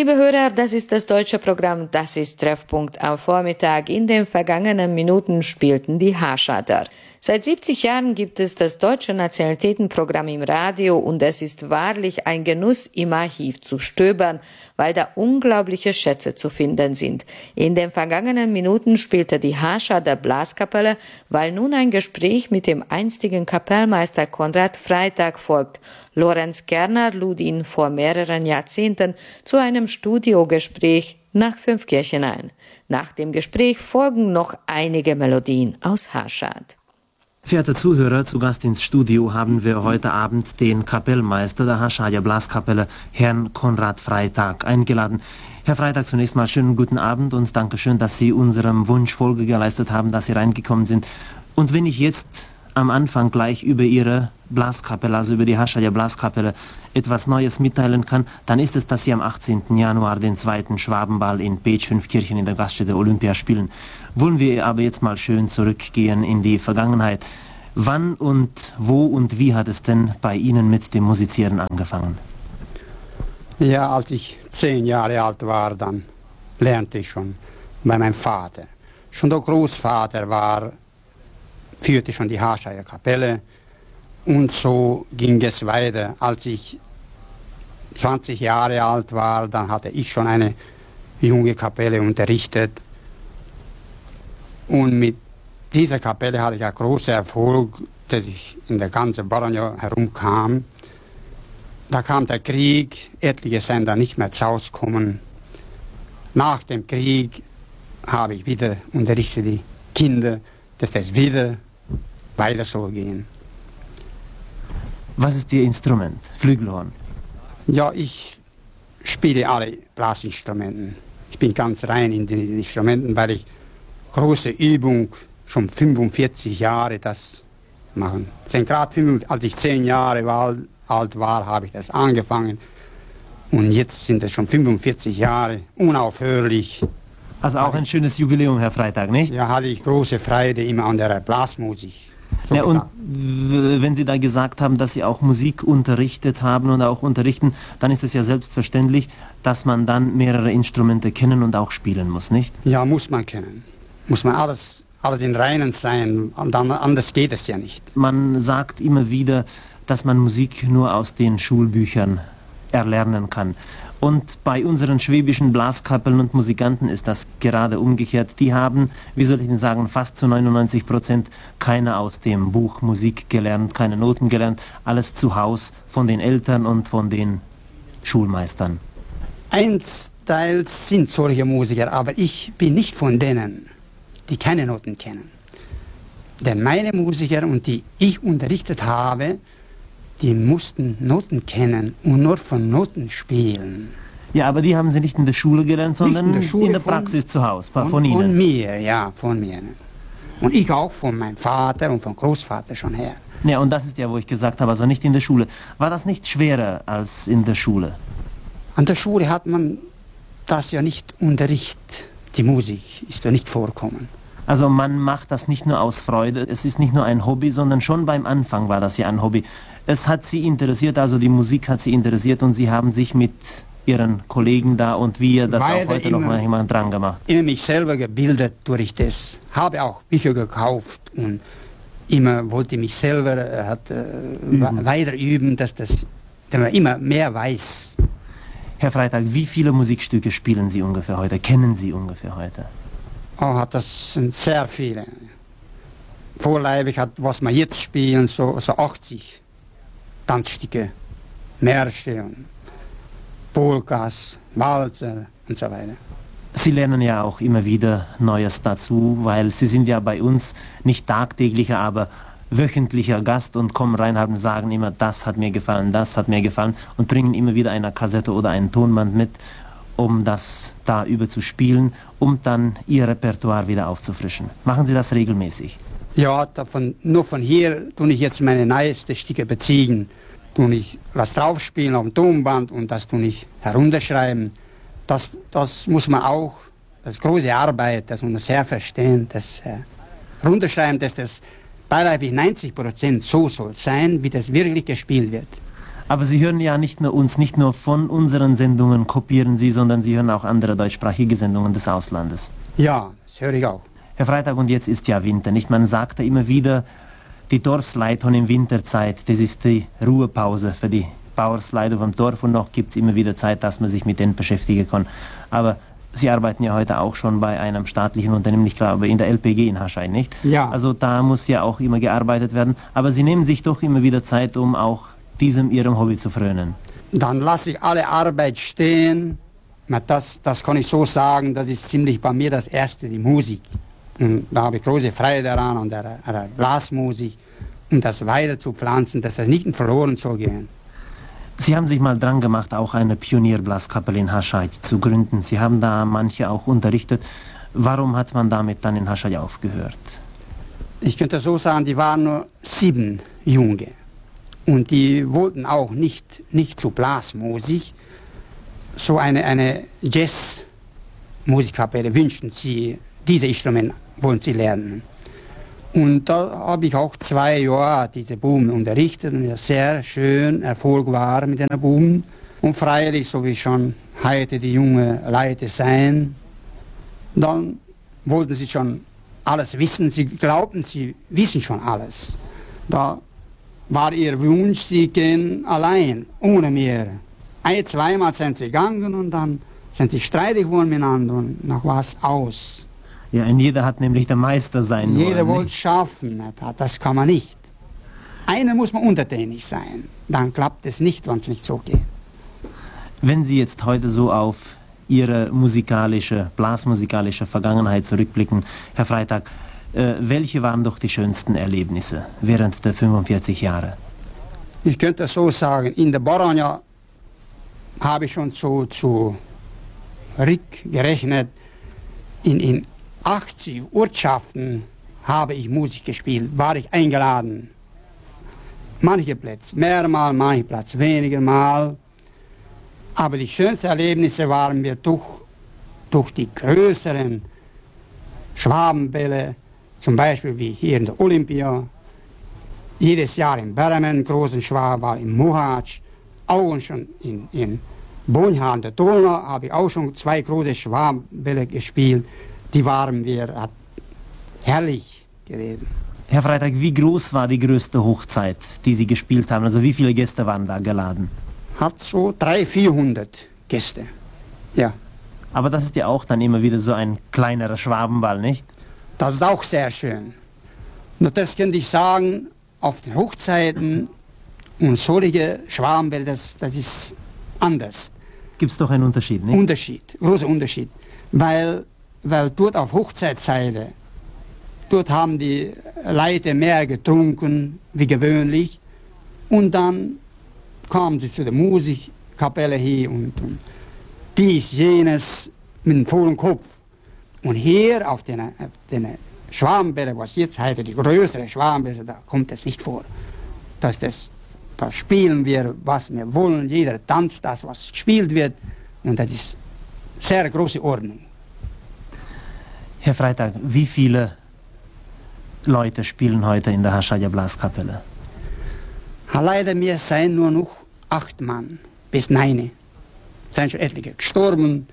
Liebe Hörer, das ist das deutsche Programm Das ist Treffpunkt am Vormittag. In den vergangenen Minuten spielten die Haschader. Seit 70 Jahren gibt es das deutsche Nationalitätenprogramm im Radio und es ist wahrlich ein Genuss, im Archiv zu stöbern, weil da unglaubliche Schätze zu finden sind. In den vergangenen Minuten spielte die Haschader Blaskapelle, weil nun ein Gespräch mit dem einstigen Kapellmeister Konrad Freitag folgt. Lorenz Kerner lud ihn vor mehreren Jahrzehnten zu einem Studiogespräch nach Fünfkirchen ein. Nach dem Gespräch folgen noch einige Melodien aus Haschad. Verehrte Zuhörer, zu Gast ins Studio haben wir heute Abend den Kapellmeister der Haschader Blaskapelle, Herrn Konrad Freitag, eingeladen. Herr Freitag, zunächst mal schönen guten Abend und Dankeschön, dass Sie unserem Wunsch Folge geleistet haben, dass Sie reingekommen sind. Und wenn ich jetzt am Anfang gleich über Ihre Blaskapelle, also über die Haschader Blaskapelle, etwas Neues mitteilen kann, dann ist es, dass Sie am 18. Januar den zweiten Schwabenball in Pécs Fünfkirchen in der Gaststätte Olympia spielen. Wollen wir aber jetzt mal schön zurückgehen in die Vergangenheit. Wann und wo und wie hat es denn bei Ihnen mit dem Musizieren angefangen? Ja, als ich 10 Jahre alt war, dann lernte ich schon bei meinem Vater. Schon der Großvater führte schon die Haschader Kapelle und so ging es weiter. Als ich 20 Jahre alt war, dann hatte ich schon eine junge Kapelle unterrichtet. Und mit dieser Kapelle hatte ich einen großen Erfolg, dass ich in der ganzen Bologna herumkam. Da kam der Krieg, etliche sind da nicht mehr zu Hause gekommen. Nach dem Krieg habe ich wieder unterrichtet die Kinder, dass das wieder weiter so gehen. Was ist Ihr Instrument? Flügelhorn? Ja, ich spiele alle Blasinstrumente. Ich bin ganz rein in den Instrumenten, weil ich große Übung, schon 45 Jahre das machen. 10 Grad 5, als ich 10 Jahre alt war, habe ich das angefangen. Und jetzt sind es schon 45 Jahre, unaufhörlich. Also auch ein schönes Jubiläum, Herr Freitag, nicht? Ja, hatte ich große Freude immer an der Blasmusik. So ja, und wenn Sie da gesagt haben, dass Sie auch Musik unterrichtet haben und auch unterrichten, dann ist es ja selbstverständlich, dass man dann mehrere Instrumente kennen und auch spielen muss, nicht? Ja, muss man kennen. Muss man alles in Reinen sein, und dann, anders geht es ja nicht. Man sagt immer wieder, dass man Musik nur aus den Schulbüchern erlernen kann. Und bei unseren schwäbischen Blaskapellen und Musikanten ist das gerade umgekehrt. Die haben, wie soll ich denn sagen, fast zu 99% keine aus dem Buch Musik gelernt, keine Noten gelernt, alles zu Hause von den Eltern und von den Schulmeistern. Einsteils sind solche Musiker, aber ich bin nicht von denen, die keine Noten kennen. Denn meine Musiker, und die ich unterrichtet habe, die mussten Noten kennen und nur von Noten spielen. Ja, aber die haben Sie nicht in der Schule gelernt, sondern in der Praxis zu Hause, von Ihnen? Von mir, ja, von mir. Und ich auch von meinem Vater und vom Großvater schon her. Ja, und das ist ja, wo ich gesagt habe, also nicht in der Schule. War das nicht schwerer als in der Schule? An der Schule hat man das ja nicht unterrichtet. Die Musik ist ja nicht vorkommen. Also man macht das nicht nur aus Freude, es ist nicht nur ein Hobby, sondern schon beim Anfang war das ja ein Hobby. Es hat Sie interessiert, also die Musik hat Sie interessiert und Sie haben sich mit Ihren Kollegen da und wir das auch heute noch mal jemand dran gemacht. Immer mich selber gebildet durch das, habe auch Bücher gekauft und immer wollte mich selber weiter üben, dass man immer mehr weiß. Herr Freitag, wie viele Musikstücke spielen Sie ungefähr heute, kennen Sie ungefähr heute? Oh, das sind sehr viele. Vorläufig was wir jetzt spielen, so 80 Tanzstücke, Märsche und Polkas, Walzer und so weiter. Sie lernen ja auch immer wieder Neues dazu, weil Sie sind ja bei uns nicht tagtäglicher, aber wöchentlicher Gast und kommen rein und sagen immer, das hat mir gefallen und bringen immer wieder eine Kassette oder ein Tonband mit, um das da über zu spielen, um dann Ihr Repertoire wieder aufzufrischen. Machen Sie das regelmäßig? Ja, nur von hier tue ich jetzt meine neuesten Stücke beziehen. Tue ich was draufspielen auf dem Tonband und das tue ich herunterschreiben. Das muss man auch, das ist große Arbeit, das muss man sehr verstehen, das runterschreiben, dass das beiläufig 90% so soll sein, wie das wirklich gespielt wird. Aber Sie hören ja nicht nur uns, nicht nur von unseren Sendungen kopieren Sie, sondern Sie hören auch andere deutschsprachige Sendungen des Auslandes. Ja, das höre ich auch. Herr Freitag, und jetzt ist ja Winter, nicht? Man sagt ja immer wieder, die Dorfsleitung in Winterzeit, das ist die Ruhepause für die Bauersleute vom Dorf, und noch gibt es immer wieder Zeit, dass man sich mit denen beschäftigen kann. Aber Sie arbeiten ja heute auch schon bei einem staatlichen Unternehmen, ich glaube in der LPG in Haschai, nicht? Ja. Also da muss ja auch immer gearbeitet werden. Aber Sie nehmen sich doch immer wieder Zeit, um auch Ihrem Hobby zu frönen. Dann lasse ich alle Arbeit stehen. Das kann ich so sagen, das ist ziemlich bei mir das Erste, die Musik. Und da habe ich große Freude daran und der Blasmusik, um das weiter zu pflanzen, dass das nicht verloren soll gehen. Sie haben sich mal dran gemacht, auch eine Pionierblaskapelle in Haschai zu gründen. Sie haben da manche auch unterrichtet. Warum hat man damit dann in Haschai aufgehört? Ich könnte so sagen, die waren nur 7 Junge. Und die wollten auch nicht zu Blasmusik. So eine Jazzmusikkapelle wünschten sie, diese Instrumente wollen sie lernen. Und da habe ich auch 2 Jahre diese Buben unterrichtet und sehr schön Erfolg war mit den Buben. Und freilich, so wie schon heute die jungen Leute sein, dann wollten sie schon alles wissen, sie glaubten, sie wissen schon alles. Da war ihr Wunsch, sie gehen allein, ohne mir. 1-2 Mal sind sie gegangen und dann sind sie streitig geworden miteinander und nach was aus. Ja, und jeder hat nämlich der Meister sein wollen. Jeder wollte es schaffen, das kann man nicht. Einer muss man untertänig sein, dann klappt es nicht, wenn es nicht so geht. Wenn Sie jetzt heute so auf Ihre blasmusikalische Vergangenheit zurückblicken, Herr Freitag, welche waren doch die schönsten Erlebnisse während der 45 Jahre? Ich könnte so sagen, in der Boranja habe ich schon so zurückgerechnet, in 80 Ortschaften habe ich Musik gespielt, war ich eingeladen. Manche Plätze mehrmal, manche Plätze weniger Mal. Aber die schönsten Erlebnisse waren wir durch die größeren Schwabenbälle, zum Beispiel wie hier in der Olympia, jedes Jahr in Bermen, großen Schwabenball, in Mohacs, auch schon in Bonja an der Donau habe ich auch schon 2 große Schwabenbälle gespielt. Die waren herrlich gewesen. Herr Freitag, wie groß war die größte Hochzeit, die Sie gespielt haben? Also wie viele Gäste waren da geladen? Hat so 300-400 Gäste, ja. Aber das ist ja auch dann immer wieder so ein kleinerer Schwabenball, nicht? Das ist auch sehr schön. Nur das könnte ich sagen, auf den Hochzeiten und solche Schwabenbälle, das ist anders. Gibt es doch einen Unterschied, nicht? Unterschied, großer Unterschied. Weil dort auf Hochzeitsseite, dort haben die Leute mehr getrunken wie gewöhnlich und dann kamen sie zu der Musikkapelle hier und dies, jenes mit dem vollen Kopf. Und hier auf den Schwabenbälle, was jetzt heute die größere Schwabenbälle, da kommt es nicht vor. Da spielen wir, was wir wollen, jeder tanzt das, was gespielt wird und das ist sehr große Ordnung. Herr Freitag, wie viele Leute spielen heute in der Haschai Blaskapelle? Leider mir sind nur noch 8 Mann bis 9. Sind schon etliche gestorben,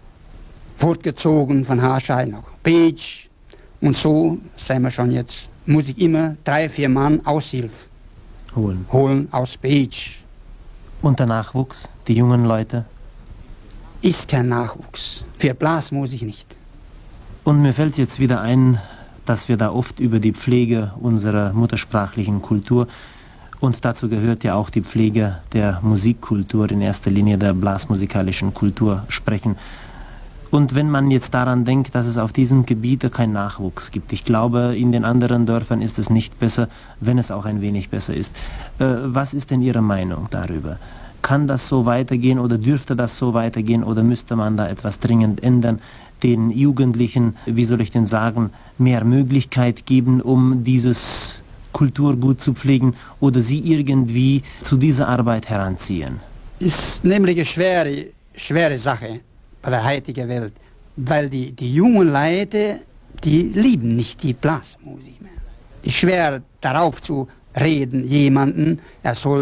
fortgezogen von Haschai nach Beach. Und so sind wir schon jetzt, muss ich immer 3-4 Mann Aushilfe holen aus Beach. Und der Nachwuchs, die jungen Leute? Ist kein Nachwuchs. Für Blasmusik nicht. Und mir fällt jetzt wieder ein, dass wir da oft über die Pflege unserer muttersprachlichen Kultur, und dazu gehört ja auch die Pflege der Musikkultur, in erster Linie der blasmusikalischen Kultur, sprechen. Und wenn man jetzt daran denkt, dass es auf diesem Gebiet keinen Nachwuchs gibt, ich glaube, in den anderen Dörfern ist es nicht besser, wenn es auch ein wenig besser ist. Was ist denn Ihre Meinung darüber? Kann das so weitergehen oder dürfte das so weitergehen oder müsste man da etwas dringend ändern, den Jugendlichen, wie soll ich denn sagen, mehr Möglichkeit geben, um dieses Kulturgut zu pflegen oder sie irgendwie zu dieser Arbeit heranziehen? Ist nämlich eine schwere Sache bei der heutigen Welt, weil die jungen Leute, die lieben nicht die Blasmusik mehr. Es ist schwer darauf zu reden, jemanden, er soll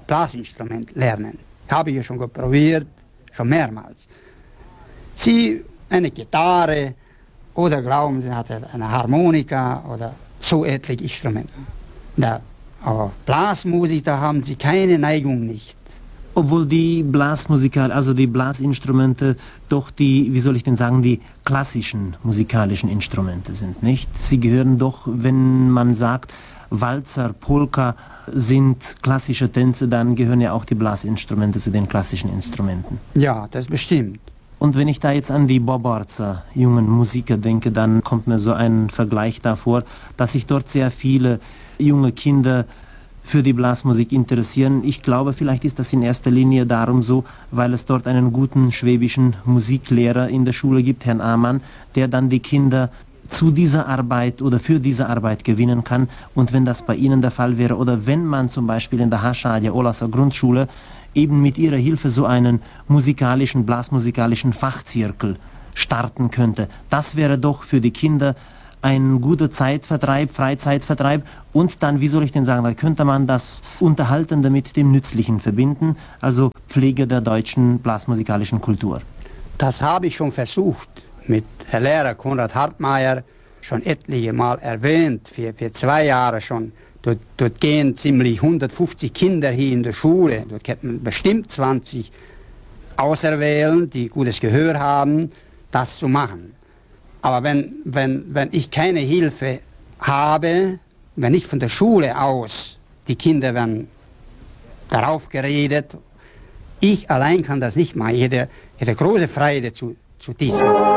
Blasinstrument lernen. Habe ich schon probiert, schon mehrmals. Sie eine Gitarre oder glauben Sie, hat eine Harmonika oder so etliche Instrumente. Ja, aber Blasmusik, da haben Sie keine Neigung nicht. Obwohl die Blasmusikal, also die Blasinstrumente, doch die, wie soll ich denn sagen, die klassischen musikalischen Instrumente sind, nicht? Sie gehören doch, wenn man sagt, Walzer, Polka sind klassische Tänze, dann gehören ja auch die Blasinstrumente zu den klassischen Instrumenten. Ja, das bestimmt. Und wenn ich da jetzt an die Boborzer jungen Musiker denke, dann kommt mir so ein Vergleich davor, dass sich dort sehr viele junge Kinder für die Blasmusik interessieren. Ich glaube, vielleicht ist das in erster Linie darum so, weil es dort einen guten schwäbischen Musiklehrer in der Schule gibt, Herrn Amann, der dann die Kinder zu dieser Arbeit oder für diese Arbeit gewinnen kann. Und wenn das bei Ihnen der Fall wäre oder wenn man zum Beispiel in der Hašādja Olaša Grundschule eben mit Ihrer Hilfe so einen blasmusikalischen Fachzirkel starten könnte, das wäre doch für die Kinder ein guter Zeitvertreib, Freizeitvertreib und dann, wie soll ich denn sagen, da könnte man das Unterhaltende mit dem Nützlichen verbinden, also Pflege der deutschen blasmusikalischen Kultur. Das habe ich schon versucht, mit Herrn Lehrer Konrad Hartmeier schon etliche Mal erwähnt, für 2 Jahre schon. Dort gehen ziemlich 150 Kinder hier in der Schule, dort könnte man bestimmt 20 auserwählen, die gutes Gehör haben, das zu machen. Aber wenn ich keine Hilfe habe, wenn nicht von der Schule aus, die Kinder werden darauf geredet, ich allein kann das nicht machen. Ich hätte große Freude zu diesem.